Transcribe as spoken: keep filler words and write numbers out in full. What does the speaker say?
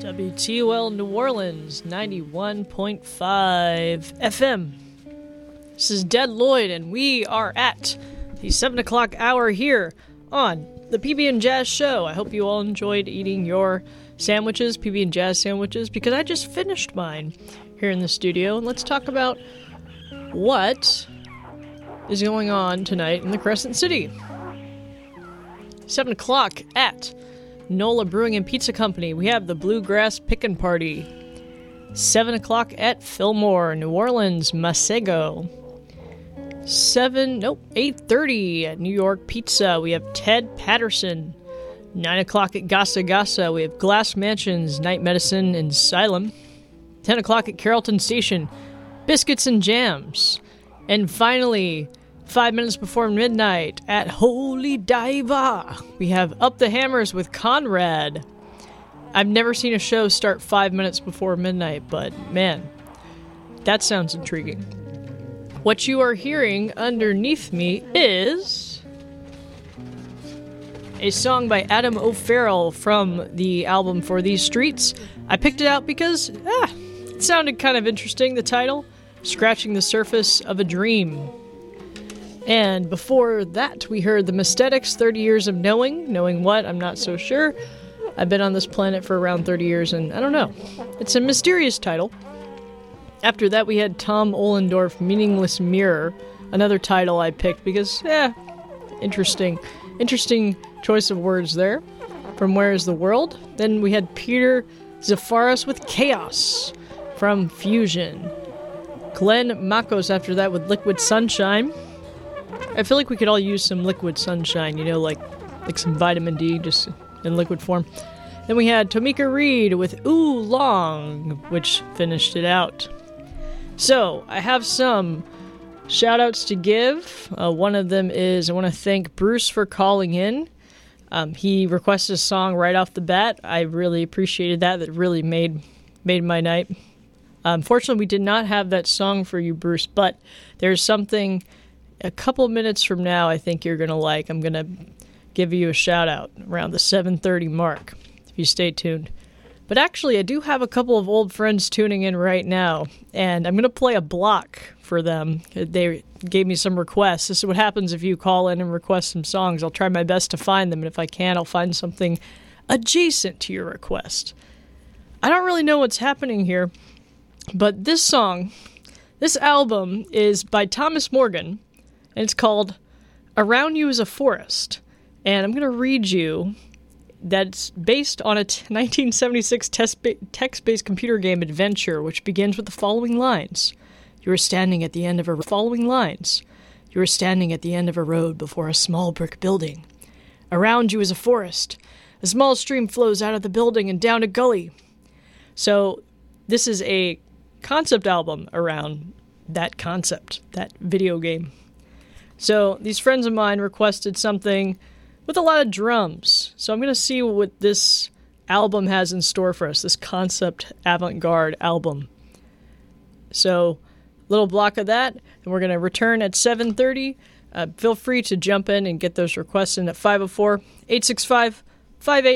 W T O L New Orleans, ninety-one point five F M. This is Dead Lloyd, and we are at the seven o'clock hour here on the P B and Jazz Show. I hope you all enjoyed eating your sandwiches, P B and Jazz sandwiches, because I just finished mine here in the studio. And let's talk about what is going on tonight in the Crescent City. seven o'clock at Nola Brewing and Pizza Company. We have the Bluegrass Pickin' Party. seven o'clock at Fillmore, New Orleans, Masego. seven, nope, eight thirty at New York Pizza. We have Ted Patterson. nine o'clock at Gasa Gasa. We have Glass Mansions, Night Medicine, and Asylum. ten o'clock at Carrollton Station, Biscuits and Jams. And finally, five minutes before midnight at Holy Diva, we have Up the Hammers with Conrad. I've never seen a show start five minutes before midnight, but man, that sounds intriguing. What you are hearing underneath me is a song by Adam O'Farrell from the album For These Streets. I picked it out because ah, it sounded kind of interesting, the title, Scratching the Surface of a Dream. And before that, we heard the Messthetics, thirty Years of Knowing. Knowing what? I'm not so sure. I've been on this planet for around thirty years, and I don't know. It's a mysterious title. After that, we had Tom Ohlendorf, Meaningless Mirror, another title I picked because, eh, interesting. Interesting choice of words there. From Where is the World? Then we had Peter Zafaris with Chaos from Fusion. Glenn Makos after that with Liquid Sunshine. I feel like we could all use some liquid sunshine, you know, like like some vitamin D, just in liquid form. Then we had Tomika Reed with Ooh Long, which finished it out. So, I have some shout-outs to give. Uh, one of them is I want to thank Bruce for calling in. Um, he requested a song right off the bat. I really appreciated that. That really made made my night. Unfortunately, we did not have that song for you, Bruce, but there's something a couple minutes from now I think you're going to like. I'm going to give you a shout out around the seven thirty mark if you stay tuned. But actually, I do have a couple of old friends tuning in right now, and I'm going to play a block for them. They gave me some requests. This is what happens if you call in and request some songs. I'll try my best to find them, and if I can, I'll find something adjacent to your request. I don't really know what's happening here, but this song, this album is by Thomas Morgan, and it's called Around You is a Forest. And I'm going to read you that's based on a t- nineteen seventy-six test ba- text-based computer game adventure, which begins with the following lines. You are standing at the end of a... Following lines. You are standing at the end of a road before a small brick building. Around you is a forest. A small stream flows out of the building and down a gully. So this is a concept album around that concept, that video game. So these friends of mine requested something with a lot of drums. So I'm going to see what this album has in store for us, this concept avant-garde album. So little block of that, and we're going to return at seven thirty. Uh, feel free to jump in and get those requests in at five oh four, eight six five, five eight